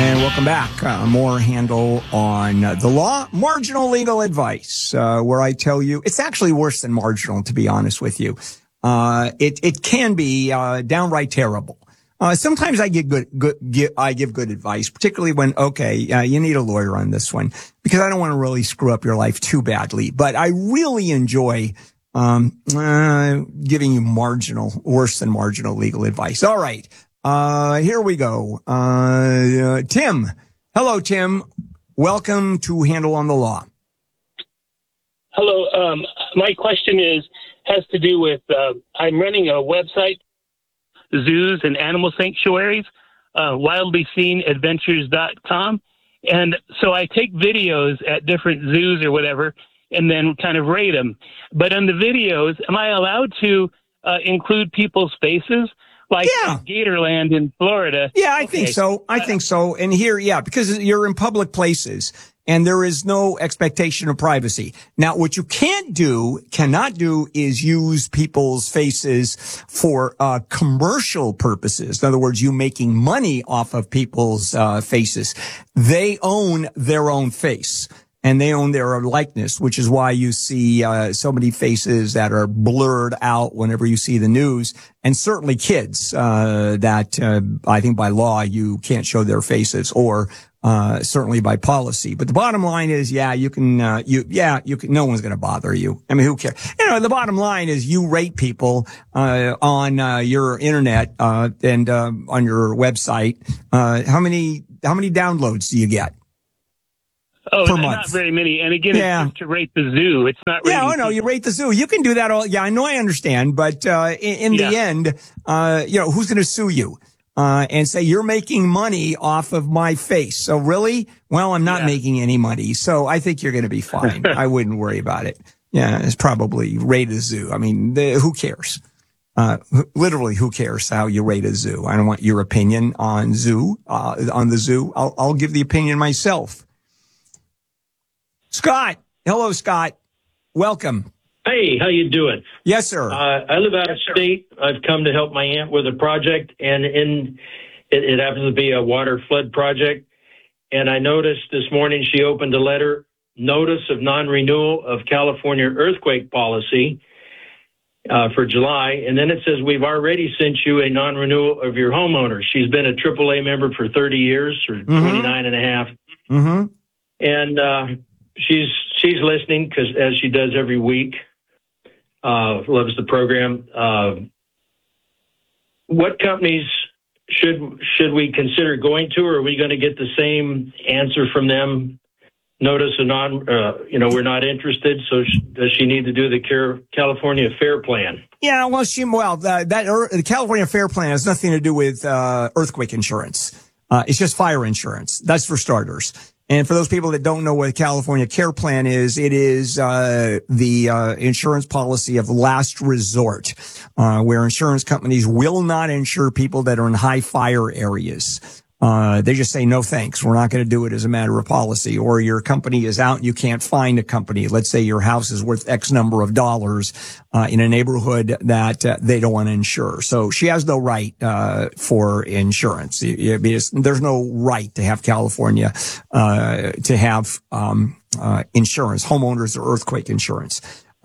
And welcome back. More handle on the law, marginal legal advice, where I tell you it's actually worse than marginal, to be honest with you. It can be downright terrible. Sometimes I give good advice, particularly when, you need a lawyer on this one because I don't want to really screw up your life too badly. But I really enjoy giving you worse than marginal legal advice. All right. Here we go. Tim. Hello, Tim. Welcome to Handle on the Law. Hello. My question has to do with, I'm running a website, zoos and animal sanctuaries, wildlyseenadventures.com. And so I take videos at different zoos or whatever, and then kind of rate them. But on the videos, am I allowed to include people's faces? Like Gatorland in Florida. Yeah, I think so. I think so. And here, because you're in public places and there is no expectation of privacy. Now, what you cannot do is use people's faces for commercial purposes. In other words, you making money off of people's faces. They own their own face. And they own their likeness, which is why you see so many faces that are blurred out whenever you see the news, and certainly kids that I think by law you can't show their faces, or certainly by policy. But the bottom line is, you can. No one's going to bother you. I mean, who cares? The bottom line is you rate people on your internet and on your website. How many downloads do you get? Oh, not very many. And again, it's just to rate the zoo. It's not rating you rate the zoo. You can do that all. Yeah, I know, I understand. But in the end, who's going to sue you and say you're making money off of my face? So really? Well, I'm not making any money. So I think you're going to be fine. I wouldn't worry about it. Yeah, it's probably rate a zoo. I mean, who cares? Literally, who cares how you rate a zoo? I don't want your opinion on the zoo. I'll give the opinion myself. Scott. Hello, Scott. Welcome. Hey, how you doing? Yes, sir. I live out of state. I've come to help my aunt with a project, and it happens to be a water flood project. And I noticed this morning she opened a letter, notice of non-renewal of California earthquake policy for July. And then it says, we've already sent you a non-renewal of your homeowner. She's been a AAA member for 30 years, or 29 and a half. Mm-hmm. And she's listening, because as she does every week, loves the program. What companies should we consider going to, or are we going to get the same answer from them? Notice we're not interested. So does she need to do the California Fair Plan? Yeah, well, the California Fair Plan has nothing to do with earthquake insurance. It's just fire insurance. That's for starters. And for those people that don't know what the California Care Plan is, it is the insurance policy of last resort, where insurance companies will not insure people that are in high fire areas. They just say, no, thanks. We're not going to do it as a matter of policy. Or your company is out and you can't find a company. Let's say your house is worth X number of dollars in a neighborhood that they don't want to insure. So she has no right for insurance. There's no right to have California to have insurance, homeowners or earthquake insurance.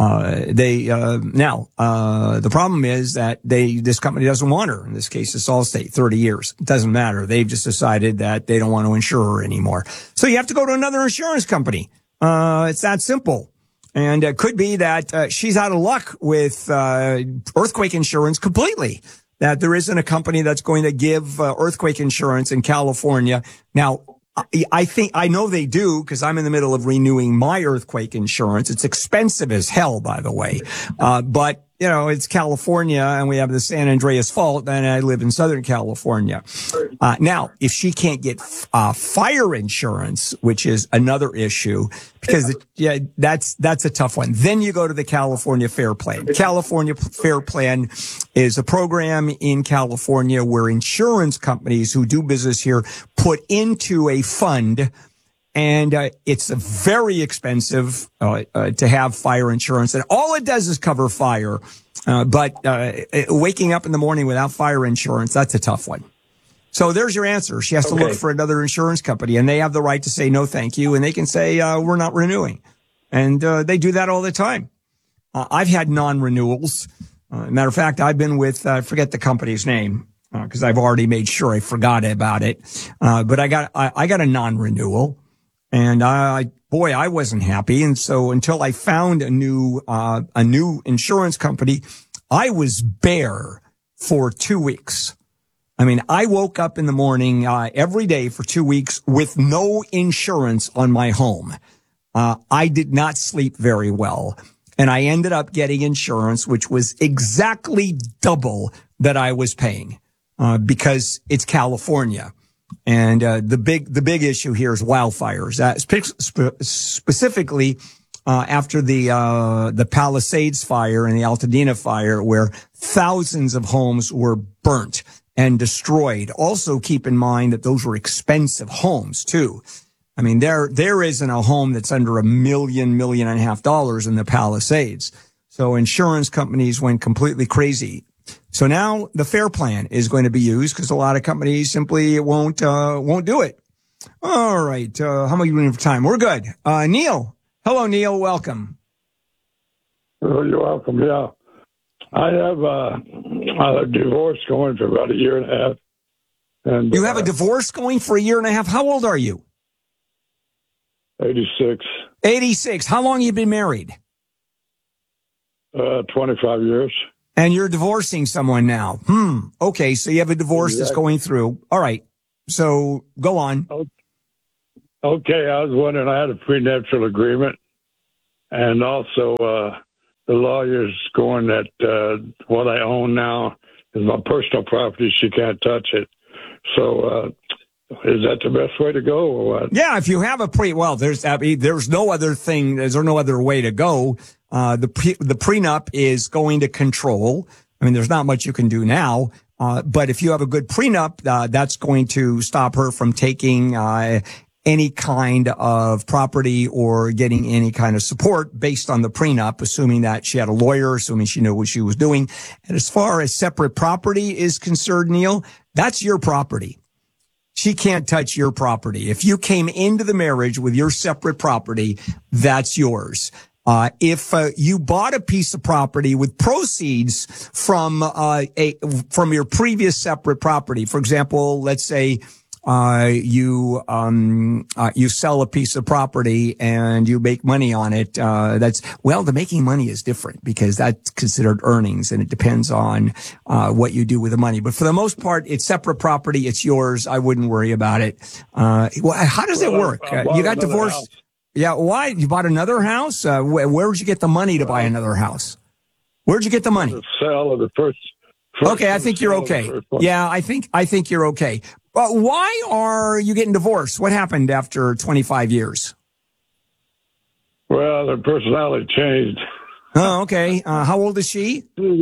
The problem is that this company doesn't want her. In this case, it's Allstate, 30 years. It doesn't matter. They've just decided that they don't want to insure her anymore. So you have to go to another insurance company. It's that simple. And it could be that she's out of luck with earthquake insurance completely, that there isn't a company that's going to give earthquake insurance in California. Now, I know they do, because I'm in the middle of renewing my earthquake insurance. It's expensive as hell, by the way. But it's California and we have the San Andreas Fault, and I live in Southern California. Now, if she can't get fire insurance, which is another issue, because that's a tough one. Then you go to the California Fair Plan. California Fair Plan is a program in California where insurance companies who do business here put into a fund. And it's very expensive to have fire insurance. And all it does is cover fire. But waking up in the morning without fire insurance, that's a tough one. So there's your answer. She has to look for another insurance company, and they have the right to say no, thank you, and they can say we're not renewing, and they do that all the time. I've had non-renewals. Matter of fact, I've been with I forget the company's name because I've already made sure I forgot about it. But I got a non-renewal, and I wasn't happy, and so until I found a new insurance company, I was bare for 2 weeks. I mean, I woke up in the morning every day for 2 weeks with no insurance on my home. I did not sleep very well, and I ended up getting insurance, which was exactly double that I was paying because it's California, and the big issue here is wildfires, specifically after the Palisades fire and the Altadena fire, where thousands of homes were burnt and destroyed. Also keep in mind that those were expensive homes too. I mean, there isn't a home that's under $1 million, $1.5 million in the Palisades. So insurance companies went completely crazy. So now the FAIR Plan is going to be used because a lot of companies simply won't do it. All right. How much are you doing for time? We're good. Neil. Hello, Neil. Welcome. Oh, you're welcome. Yeah. I have a divorce going for about 1.5 years. And you have a divorce going for 1.5 years? How old are you? 86. 86. How long have you been married? 25 years. And you're divorcing someone now. Okay, so you have a divorce that's going through. All right. So go on. Okay, I was wondering, I had a prenuptial agreement, and also the lawyer's going that what I own now is my personal property. She can't touch it. So is that the best way to go or what? Yeah, if you have a there's no other thing. There's no other way to go. The prenup is going to control. I mean, there's not much you can do now. But if you have a good prenup, that's going to stop her from taking any kind of property or getting any kind of support based on the prenup, assuming that she had a lawyer, assuming she knew what she was doing. And as far as separate property is concerned, Neil, that's your property. She can't touch your property. If you came into the marriage with your separate property, that's yours. If you bought a piece of property with proceeds from your previous separate property, for example, let's say you sell a piece of property and you make money on it. The making money is different because that's considered earnings, and it depends on what you do with the money. But for the most part, it's separate property. It's yours. I wouldn't worry about it. How does it work? You got divorced? House. Yeah. Why? You bought another house? Where'd you get the money to buy another house? Where'd you get the money? The sale of the first okay, I think you're okay. Yeah, I think you're okay. But why are you getting divorced? What happened after 25 years? Well, their personality changed. Oh, okay. How old is she?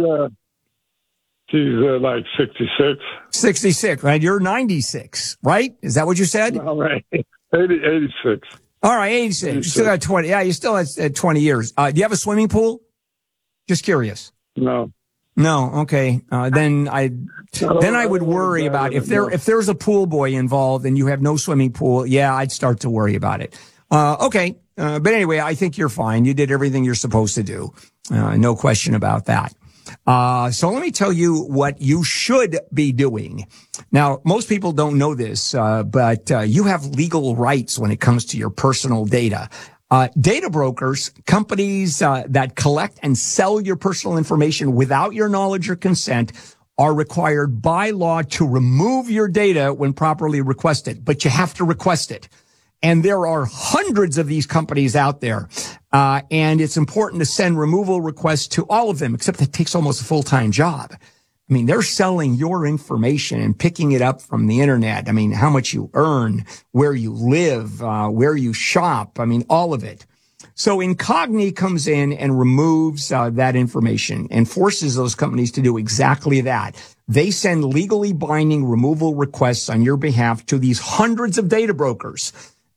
She's like 66. 66, right? You're 96, right? Is that what you said? All right. 86. All right, 86. You still got 20. Yeah, you still had 20 years. Do you have a swimming pool? Just curious. No. Okay. Then I would worry about if there's a pool boy involved and you have no swimming pool. Yeah, I'd start to worry about it. Okay. But anyway, I think you're fine. You did everything you're supposed to do. No question about that. So let me tell you what you should be doing. Now, most people don't know this, but you have legal rights when it comes to your personal data. Data brokers, companies that collect and sell your personal information without your knowledge or consent, are required by law to remove your data when properly requested, but you have to request it. And there are hundreds of these companies out there. And it's important to send removal requests to all of them, except it takes almost a full-time job. I mean, they're selling your information and picking it up from the internet. I mean, how much you earn, where you live, where you shop. I mean, all of it. So Incogni comes in and removes that information and forces those companies to do exactly that. They send legally binding removal requests on your behalf to these hundreds of data brokers.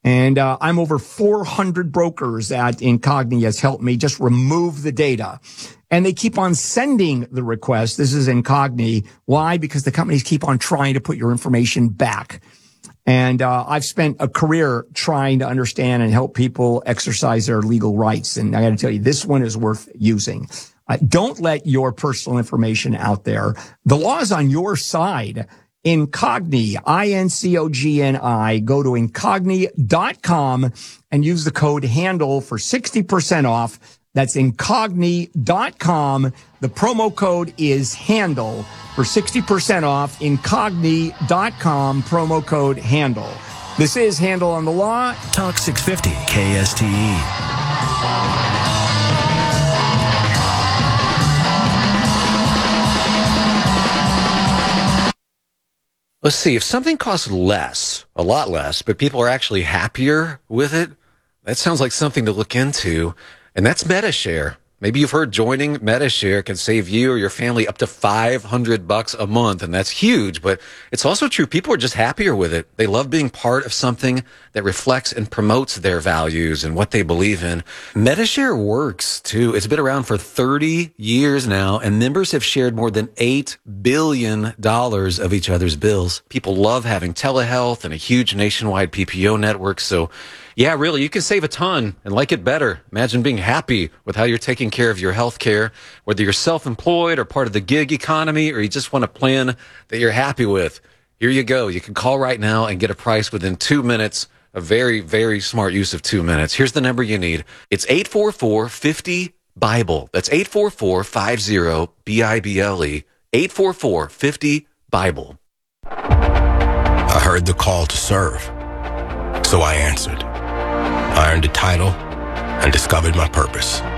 And I'm over 400 brokers at Incogni has helped me just remove the data. And they keep on sending the request. This is Incogni. Why? Because the companies keep on trying to put your information back. And I've spent a career trying to understand and help people exercise their legal rights. And I got to tell you, this one is worth using. Don't let your personal information out there. The law is on your side. Incogni, INCOGNI. Go to incogni.com and use the code HANDLE for 60% off. That's incogni.com. The promo code is HANDLE for 60% off. Incogni.com, promo code HANDLE. This is Handle on the Law. Talk 650 KSTE. Let's see, if something costs less, a lot less, but people are actually happier with it, that sounds like something to look into. And that's MetaShare. Maybe you've heard joining MetaShare can save you or your family up to $500 a month, and that's huge. But it's also true, people are just happier with it. They love being part of something that reflects and promotes their values and what they believe in. MetaShare works, too. It's been around for 30 years now, and members have shared more than $8 billion of each other's bills. People love having telehealth and a huge nationwide PPO network, so yeah, really, you can save a ton and like it better. Imagine being happy with how you're taking care of your health care, whether you're self-employed or part of the gig economy, or you just want a plan that you're happy with. Here you go. You can call right now and get a price within 2 minutes. A very, very smart use of 2 minutes. Here's the number you need. It's 844-50-BIBLE. That's 844-50-BIBLE. 844-50-BIBLE. I heard the call to serve, so I answered. I earned a title and discovered my purpose.